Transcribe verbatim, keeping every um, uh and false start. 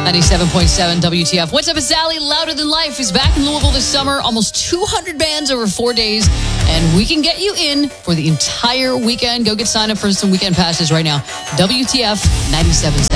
ninety-seven point seven W T F. What's up, it's Sally. Louder Than Life is back in Louisville this summer. Almost two hundred bands over four days. And we can get you in for the entire weekend. Go get signed up for some weekend passes right now. W T F ninety-seven.